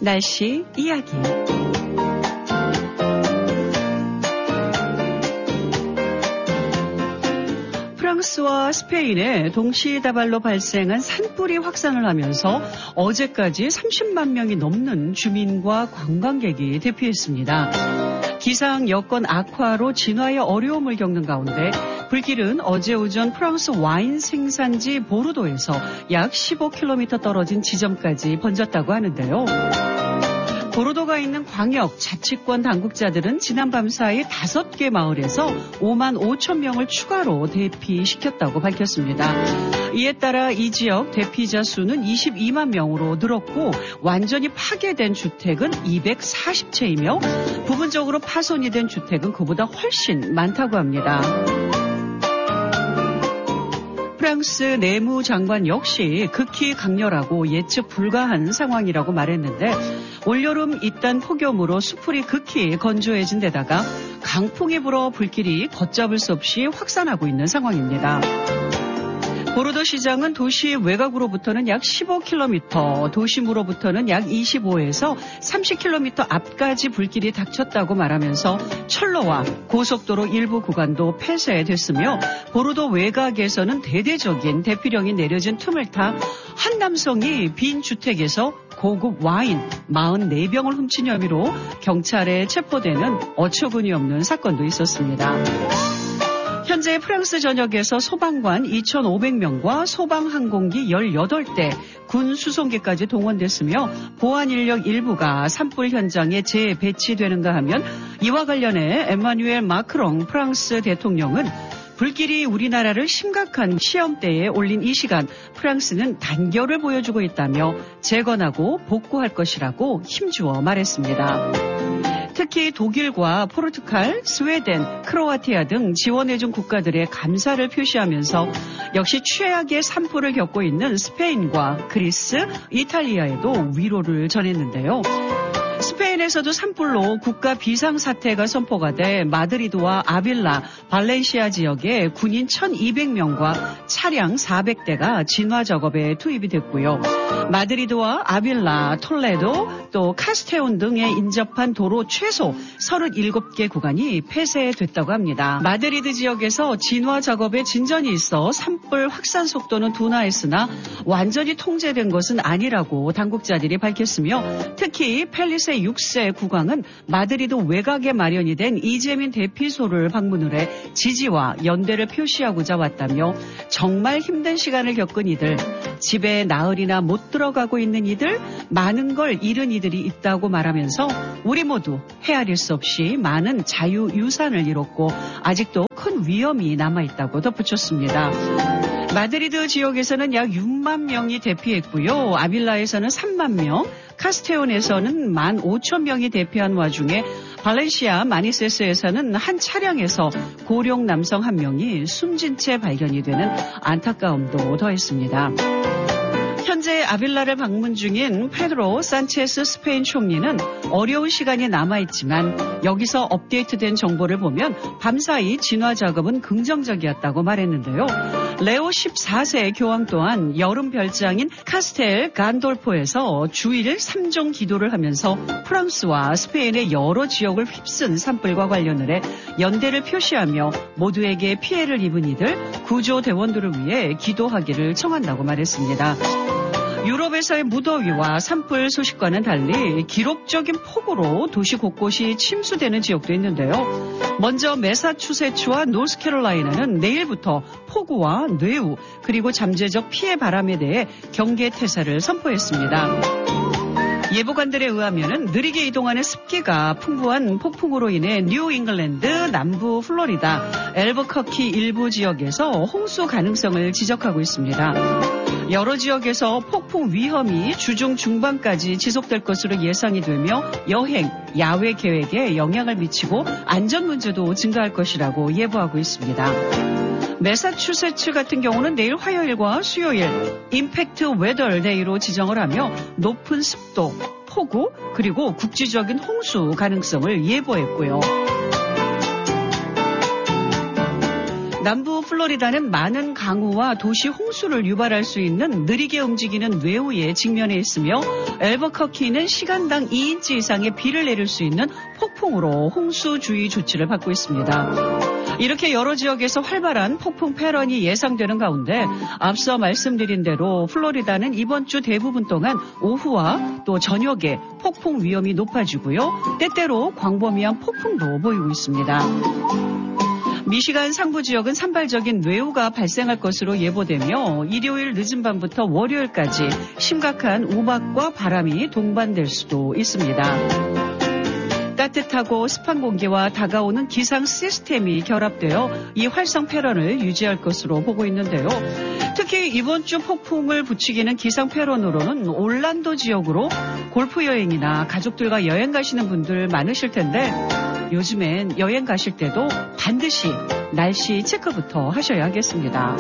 날씨 이야기. 프랑스와 스페인에 동시다발로 발생한 산불이 확산을 하면서 어제까지 30만 명이 넘는 주민과 관광객이 대피했습니다. 기상 여건 악화로 진화에 어려움을 겪는 가운데 불길은 어제 오전 프랑스 와인 생산지 보르도에서 약 15km 떨어진 지점까지 번졌다고 하는데요. 보르도가 있는 광역 자치권 당국자들은 지난밤 사이 5개 마을에서 5만 5천 명을 추가로 대피시켰다고 밝혔습니다. 이에 따라 이 지역 대피자 수는 22만 명으로 늘었고 완전히 파괴된 주택은 240채이며 부분적으로 파손이 된 주택은 그보다 훨씬 많다고 합니다. 프랑스 내무장관 역시 극히 강렬하고 예측 불가한 상황이라고 말했는데 올여름 잇단 폭염으로 수풀이 극히 건조해진 데다가 강풍이 불어 불길이 걷잡을 수 없이 확산하고 있는 상황입니다. 보르도 시장은 도시 외곽으로부터는 약 15km, 도심으로부터는 약 25에서 30km 앞까지 불길이 닥쳤다고 말하면서 철로와 고속도로 일부 구간도 폐쇄됐으며 보르도 외곽에서는 대대적인 대피령이 내려진 틈을 타 한 남성이 빈 주택에서 고급 와인 44병을 훔친 혐의로 경찰에 체포되는 어처구니 없는 사건도 있었습니다. 현재 프랑스 전역에서 소방관 2,500명과 소방항공기 18대, 군 수송기까지 동원됐으며 보안 인력 일부가 산불 현장에 재배치되는가 하면 이와 관련해 에마뉴엘 마크롱 프랑스 대통령은 불길이 우리나라를 심각한 시험대에 올린 이 시간 프랑스는 단결을 보여주고 있다며 재건하고 복구할 것이라고 힘주어 말했습니다. 특히 독일과 포르투갈, 스웨덴, 크로아티아 등 지원해준 국가들의 감사를 표시하면서 역시 최악의 산불을 겪고 있는 스페인과 그리스, 이탈리아에도 위로를 전했는데요. 스페인에서도 산불로 국가 비상사태가 선포가 돼 마드리드와 아빌라, 발렌시아 지역에 군인 1,200명과 차량 400대가 진화 작업에 투입이 됐고요. 마드리드와 아빌라, 톨레도, 또 카스테온 등에 인접한 도로 최소 37개 구간이 폐쇄됐다고 합니다. 마드리드 지역에서 진화 작업에 진전이 있어 산불 확산 속도는 둔화했으나 완전히 통제된 것은 아니라고 당국자들이 밝혔으며 특히 펠리세 6세 국왕은 마드리드 외곽에 마련이 된 이재민 대피소를 방문을 해 지지와 연대를 표시하고자 왔다며 정말 힘든 시간을 겪은 이들, 집에 나흘이나 못 들어가고 있는 이들, 많은 걸 잃은 이들이 있다고 말하면서 우리 모두 헤아릴 수 없이 많은 자유유산을 잃었고 아직도 큰 위험이 남아있다고 덧붙였습니다. 마드리드 지역에서는 약 6만 명이 대피했고요. 아빌라에서는 3만 명, 카스테온에서는 15,000명이 대피한 와중에 발렌시아 마니세스에서는 한 차량에서 고령 남성 1명이 숨진 채 발견이 되는 안타까움도 더했습니다. 현재 아빌라를 방문 중인 페드로 산체스 스페인 총리는 어려운 시간이 남아있지만 여기서 업데이트된 정보를 보면 밤사이 진화 작업은 긍정적이었다고 말했는데요. 레오 14세 교황 또한 여름 별장인 카스텔 간돌포에서 주일 3종 기도를 하면서 프랑스와 스페인의 여러 지역을 휩쓴 산불과 관련을 해 연대를 표시하며 모두에게 피해를 입은 이들, 구조대원들을 위해 기도하기를 청한다고 말했습니다. 유럽에서의 무더위와 산불 소식과는 달리 기록적인 폭우로 도시 곳곳이 침수되는 지역도 있는데요. 먼저 매사추세츠와 노스캐롤라이나는 내일부터 폭우와 뇌우 그리고 잠재적 피해 바람에 대해 경계 태세를 선포했습니다. 예보관들에 의하면 느리게 이동하는 습기가 풍부한 폭풍으로 인해 뉴 잉글랜드, 남부 플로리다, 엘버커키 일부 지역에서 홍수 가능성을 지적하고 있습니다. 여러 지역에서 폭풍 위험이 주중 중반까지 지속될 것으로 예상이 되며 여행, 야외 계획에 영향을 미치고 안전 문제도 증가할 것이라고 예보하고 있습니다. 매사추세츠 같은 경우는 내일 화요일과 수요일 임팩트 웨더 데이로 지정을 하며 높은 습도, 폭우 그리고 국지적인 홍수 가능성을 예보했고요. 남부 플로리다는 많은 강우와 도시 홍수를 유발할 수 있는 느리게 움직이는 뇌우에 직면해 있으며 엘버커키는 시간당 2인치 이상의 비를 내릴 수 있는 폭풍으로 홍수주의 조치를 받고 있습니다. 이렇게 여러 지역에서 활발한 폭풍 패런이 예상되는 가운데 앞서 말씀드린 대로 플로리다는 이번 주 대부분 동안 오후와 또 저녁에 폭풍 위험이 높아지고요. 때때로 광범위한 폭풍도 보이고 있습니다. 미시간 상부 지역은 산발적인 뇌우가 발생할 것으로 예보되며 일요일 늦은 밤부터 월요일까지 심각한 우박과 바람이 동반될 수도 있습니다. 따뜻하고 습한 공기와 다가오는 기상 시스템이 결합되어 이 활성 패런을 유지할 것으로 보고 있는데요. 특히 이번 주 폭풍을 부추기는 기상 패런으로는 올란도 지역으로 골프 여행이나 가족들과 여행 가시는 분들 많으실 텐데 요즘엔 여행 가실 때도 반드시 날씨 체크부터 하셔야 하겠습니다.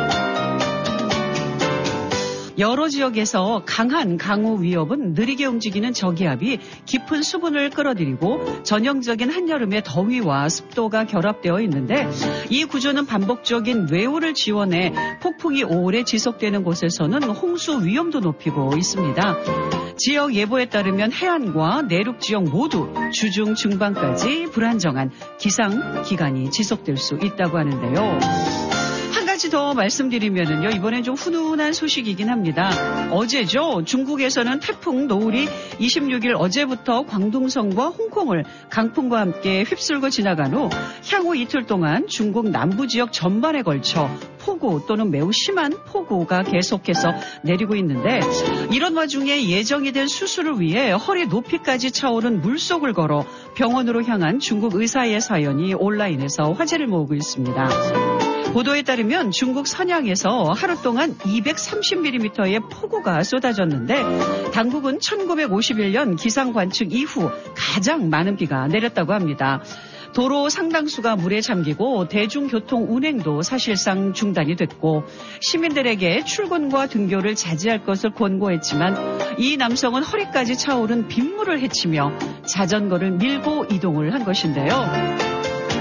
여러 지역에서 강한 강우 위협은 느리게 움직이는 저기압이 깊은 수분을 끌어들이고 전형적인 한여름의 더위와 습도가 결합되어 있는데 이 구조는 반복적인 뇌우를 지원해 폭풍이 오래 지속되는 곳에서는 홍수 위험도 높이고 있습니다. 지역 예보에 따르면 해안과 내륙 지역 모두 주중 중반까지 불안정한 기상 기간이 지속될 수 있다고 하는데요. 한 가지 더 말씀드리면은요, 이번엔 좀 훈훈한 소식이긴 합니다. 어제죠, 중국에서는 태풍 노을이 26일 어제부터 광둥성과 홍콩을 강풍과 함께 휩쓸고 지나간 후 향후 이틀 동안 중국 남부 지역 전반에 걸쳐 폭우 또는 매우 심한 폭우가 계속해서 내리고 있는데 이런 와중에 예정이 된 수술을 위해 허리 높이까지 차오른 물속을 걸어 병원으로 향한 중국 의사의 사연이 온라인에서 화제를 모으고 있습니다. 보도에 따르면 중국 선양에서 하루 동안 230mm의 폭우가 쏟아졌는데 당국은 1951년 기상 관측 이후 가장 많은 비가 내렸다고 합니다. 도로 상당수가 물에 잠기고 대중교통 운행도 사실상 중단이 됐고 시민들에게 출근과 등교를 자제할 것을 권고했지만 이 남성은 허리까지 차오른 빗물을 헤치며 자전거를 밀고 이동을 한 것인데요.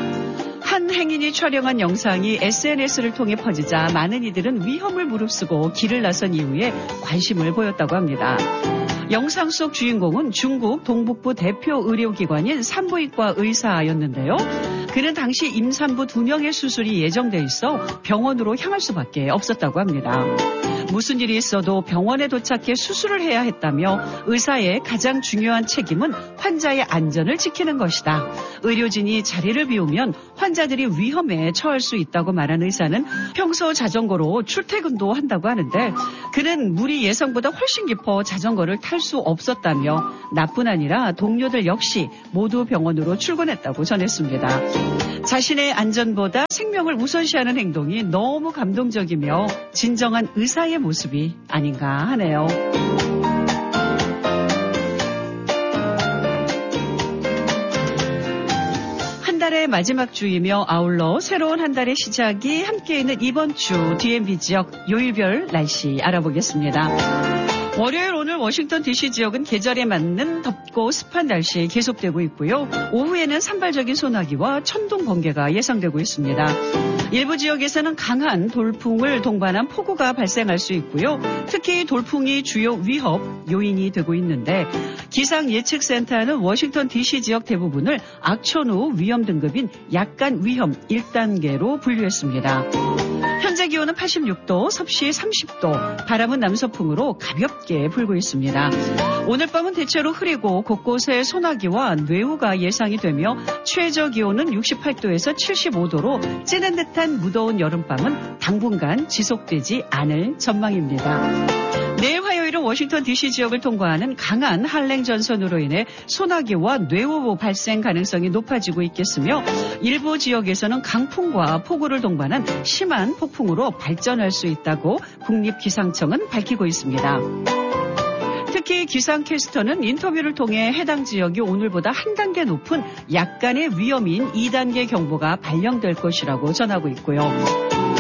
한 행인이 촬영한 영상이 SNS를 통해 퍼지자 많은 이들은 위험을 무릅쓰고 길을 나선 이후에 관심을 보였다고 합니다. 영상 속 주인공은 중국 동북부 대표 의료기관인 산부인과 의사였는데요. 그는 당시 임산부 2명의 수술이 예정돼 있어 병원으로 향할 수밖에 없었다고 합니다. 무슨 일이 있어도 병원에 도착해 수술을 해야 했다며 의사의 가장 중요한 책임은 환자의 안전을 지키는 것이다. 의료진이 자리를 비우면 환자들이 위험에 처할 수 있다고 말한 의사는 평소 자전거로 출퇴근도 한다고 하는데 그는 물이 예상보다 훨씬 깊어 자전거를 탈 수 없었다며 나뿐 아니라 동료들 역시 모두 병원으로 출근했다고 전했습니다. 자신의 안전보다 생명을 우선시하는 행동이 너무 감동적이며 진정한 의사의 모습이 아닌가 하네요. 한 달의 마지막 주이며 아울러 새로운 한 달의 시작이 함께 있는 이번 주 DMV 지역 요일별 날씨 알아보겠습니다. 월요일 오늘 워싱턴 DC 지역은 계절에 맞는 덥고 습한 날씨 계속되고 있고요. 오후에는 산발적인 소나기와 천둥 번개가 예상되고 있습니다. 일부 지역에서는 강한 돌풍을 동반한 폭우가 발생할 수 있고요. 특히 돌풍이 주요 위협 요인이 되고 있는데 기상예측센터는 워싱턴 DC 지역 대부분을 악천후 위험 등급인 약간 위험 1단계로 분류했습니다. 현재 기온은 86도, 섭씨 30도, 바람은 남서풍으로 가볍게 불고 있습니다. 오늘 밤은 대체로 흐리고 곳곳에 소나기와 뇌우가 예상이 되며 최저 기온은 68도에서 75도로 찌는 듯한 무더운 여름밤은 당분간 지속되지 않을 전망입니다. 내일 화요일은 워싱턴 DC 지역을 통과하는 강한 한랭 전선으로 인해 소나기와 뇌우 발생 가능성이 높아지고 있겠으며 일부 지역에서는 강풍과 폭우를 동반한 심한 폭풍으로 발전할 수 있다고 국립기상청은 밝히고 있습니다. 특히 기상캐스터는 인터뷰를 통해 해당 지역이 오늘보다 한 단계 높은 약간의 위험인 2단계 경보가 발령될 것이라고 전하고 있고요.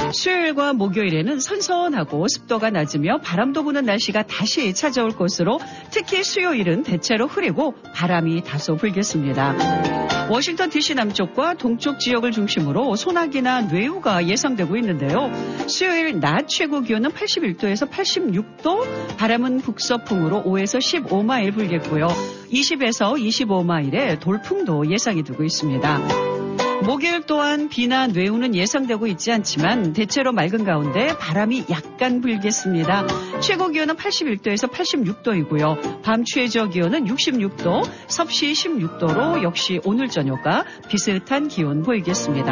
수요일과 목요일에는 선선하고 습도가 낮으며 바람도 부는 날씨가 다시 찾아올 것으로 특히 수요일은 대체로 흐리고 바람이 다소 불겠습니다. 워싱턴 DC 남쪽과 동쪽 지역을 중심으로 소나기나 뇌우가 예상되고 있는데요. 수요일 낮 최고 기온은 81도에서 86도, 바람은 북서풍으로 5에서 15마일 불겠고요. 20에서 25마일의 돌풍도 예상이 되고 있습니다. 목요일 또한 비나 뇌우는 예상되고 있지 않지만 대체로 맑은 가운데 바람이 약간 불겠습니다. 최고 기온은 81도에서 86도이고요. 밤 최저 기온은 66도, 섭씨 16도로 역시 오늘 저녁과 비슷한 기온 보이겠습니다.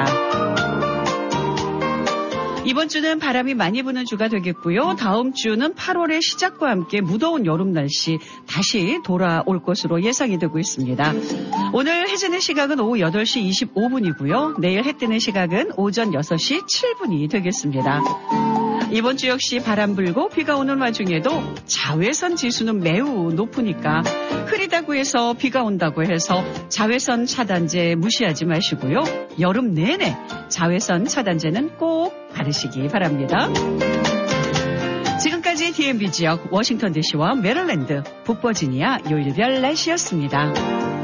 이번 주는 바람이 많이 부는 주가 되겠고요. 다음 주는 8월의 시작과 함께 무더운 여름 날씨 다시 돌아올 것으로 예상이 되고 있습니다. 오늘 해 지는 시각은 오후 8시 25분이고요. 내일 해 뜨는 시각은 오전 6시 7분이 되겠습니다. 이번 주 역시 바람 불고 비가 오는 와중에도 자외선 지수는 매우 높으니까 흐리다고 해서 비가 온다고 해서 자외선 차단제 무시하지 마시고요. 여름 내내 자외선 차단제는 꼭 바르시기 바랍니다. 지금까지 DMB 지역 워싱턴 DC와 메릴랜드, 북버지니아 요일별 날씨였습니다.